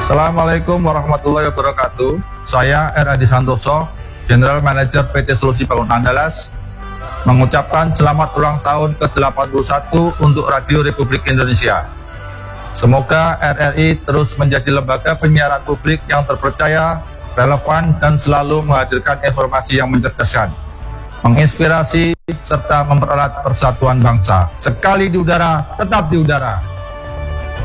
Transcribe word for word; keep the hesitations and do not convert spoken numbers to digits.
Assalamualaikum warahmatullahi wabarakatuh. Saya R. Adi Santoso, General Manager P T Solusi Bangun Andalas, mengucapkan selamat ulang tahun ke delapan puluh satu untuk Radio Republik Indonesia. Semoga R R I terus menjadi lembaga penyiaran publik yang terpercaya, relevan, dan selalu menghadirkan informasi yang mencerdaskan, menginspirasi, serta mempererat persatuan bangsa. Sekali di udara, tetap di udara.